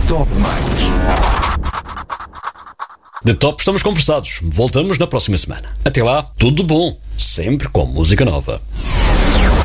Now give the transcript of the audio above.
Top Mais. De Top estamos conversados. Voltamos na próxima semana. Até lá, tudo de bom. Sempre com música nova.